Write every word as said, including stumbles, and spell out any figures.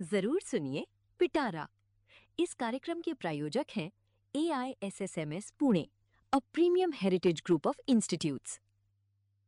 जरूर सुनिए पिटारा। इस कार्यक्रम के प्रायोजक हैं ए I S S M S Pune, a premium heritage group of institutes.